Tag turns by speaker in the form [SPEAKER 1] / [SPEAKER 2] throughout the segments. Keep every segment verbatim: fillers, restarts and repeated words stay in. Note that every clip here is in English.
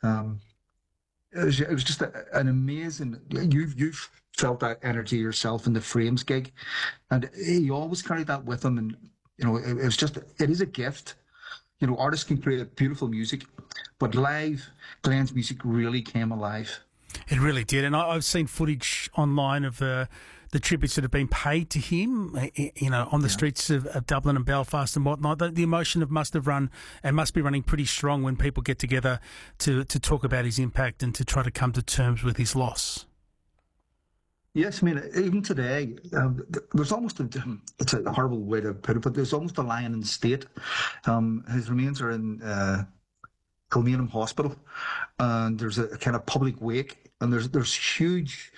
[SPEAKER 1] Um, it was, it was just a, an amazing. You've you've felt that energy yourself in the Frames gig, and he always carried that with him. And you know, it, it was just it is a gift. You know, artists can create beautiful music, but live, Glenn's music really came alive.
[SPEAKER 2] It really did, and I, I've seen footage online of uh, the tributes that have been paid to him, uh, you know, on the
[SPEAKER 1] Yeah.
[SPEAKER 2] streets of, of Dublin and Belfast and whatnot. The, the emotion of must have run and must be running pretty strong when people get together to, to talk about his impact and to try to come to terms with his loss.
[SPEAKER 1] Yes, I mean, even today, um, th- there's almost a, it's a horrible way to put it, but there's almost a lion in the state. Um, his remains are in uh, Kilmainham Hospital, and there's a, kind of public wake, and there's there's huge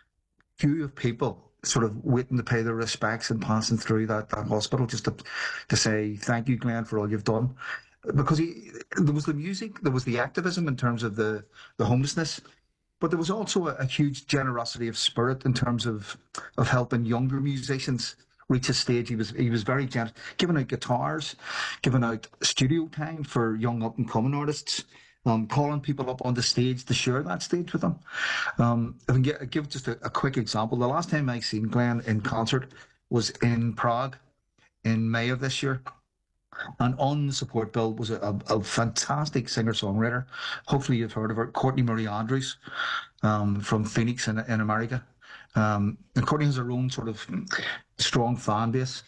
[SPEAKER 1] queue of people sort of waiting to pay their respects and passing through that, that hospital just to to say thank you, Glenn, for all you've done. Because he, there was the music, there was the activism in terms of the, the homelessness, but there was also a, a huge generosity of spirit in terms of of helping younger musicians reach a stage. He was he was very generous, giving out guitars, giving out studio time for young up and coming artists, um, calling people up on the stage to share that stage with them. Um, if I can get, give just a, a quick example, the last time I seen Glenn in concert was in Prague in May of this year. And on the support bill was a, a, a fantastic singer-songwriter. Hopefully you've heard of her, Courtney Marie Andrews, um, from Phoenix in, in America. Um, and Courtney has her own sort of strong fan base.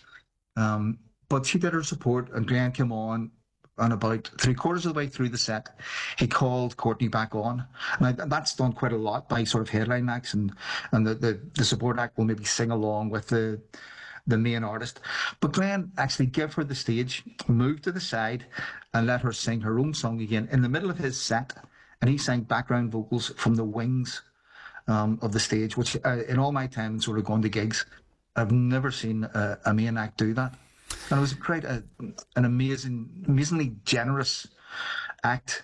[SPEAKER 1] Um, but she did her support, and Glenn came on, and about three quarters of the way through the set, he called Courtney back on. And I, that's done quite a lot by sort of headline acts, and, and the, the, the support act will maybe sing along with the the main artist. But Glenn actually gave her the stage, moved to the side, and let her sing her own song again in the middle of his set. And he sang background vocals from the wings um, of the stage, which uh, in all my time sort of going to gigs, I've never seen a, a main act do that. And it was quite a, an amazing, amazingly generous act.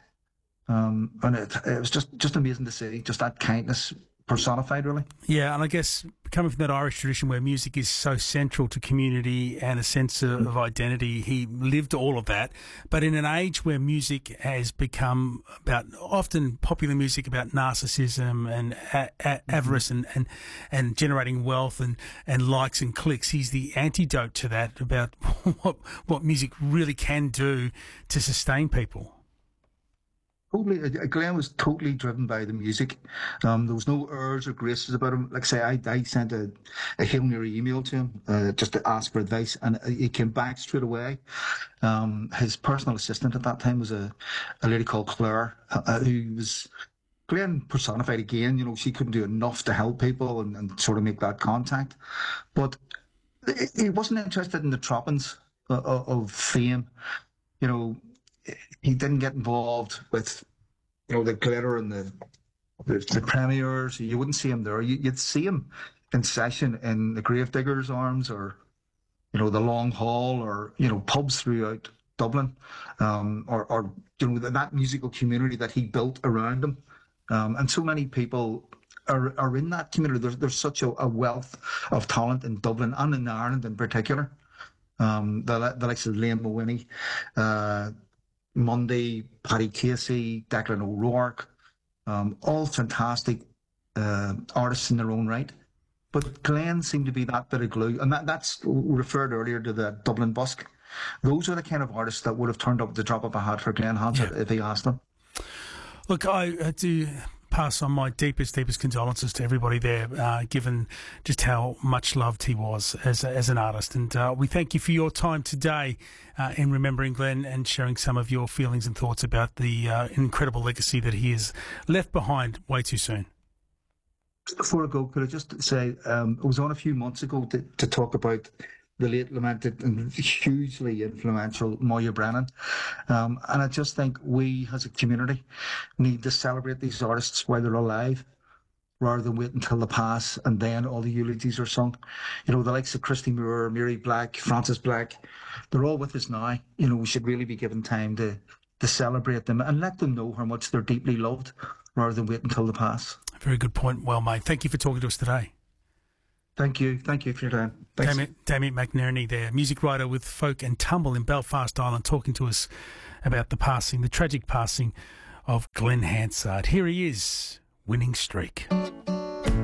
[SPEAKER 1] Um, and it, it was just, just amazing to see, just that kindness personified, really.
[SPEAKER 2] Yeah, and I guess coming from that Irish tradition where music is so central to community and a sense of, of identity, he lived all of that. But in an age where music has become about, often popular music about narcissism and a- a- avarice and, and, and generating wealth and, and likes and clicks, he's the antidote to that about what, what music really can do to sustain people.
[SPEAKER 1] Totally, uh, Glenn was totally driven by the music. Um, there was no airs or graces about him. Like I say, I, I sent a, a Hail Mary email to him uh, just to ask for advice, and he came back straight away. Um, his personal assistant at that time was a, a lady called Claire, uh, who was Glenn personified again. You know, she couldn't do enough to help people and, and sort of make that contact. But he wasn't interested in the trappings of, of fame. You know, he didn't get involved with, you know, the glitter and the the, the premiers. You wouldn't see him there. You, you'd see him in session in the Gravediggers Arms, or, you know, the Long Hall, or, you know, pubs throughout Dublin, um, or, or, you know, that musical community that he built around him. Um, and so many people are, are in that community. There's, there's such a, a wealth of talent in Dublin and in Ireland in particular. Um, the, the likes of Liam Mawhinney, uh, Monday, Paddy Casey, Declan O'Rourke, um, all fantastic uh, artists in their own right. But Glenn seemed to be that bit of glue. And that, that's referred earlier to the Dublin Busk. Those are the kind of artists that would have turned up at the drop of a hat for Glenn Hansard, yeah, if he asked them.
[SPEAKER 2] Look, I, I do pass on my deepest, deepest condolences to everybody there, uh, given just how much loved he was as as an artist. And uh, we thank you for your time today uh, in remembering Glenn and sharing some of your feelings and thoughts about the uh, incredible legacy that he has left behind way too soon.
[SPEAKER 1] Just before I go, could I just say, um, I was on a few months ago to, to talk about the late lamented and hugely influential Moya Brennan. Um, and I just think we as a community need to celebrate these artists while they're alive, rather than wait until they pass and then all the eulogies are sung. You know, the likes of Christy Moore, Mary Black, Frances Black, they're all with us now. You know, we should really be given time to, to celebrate them and let them know how much they're deeply loved, rather than wait until they pass.
[SPEAKER 2] Very good point. Well made. Thank you for talking to us today.
[SPEAKER 1] Thank you. Thank you for your time. Thanks.
[SPEAKER 2] Damien, Damien McNerney there, music writer with Folk and Tumble in Belfast, Ireland, talking to us about the passing, the tragic passing of Glenn Hansard. Here he is, Winning Streak.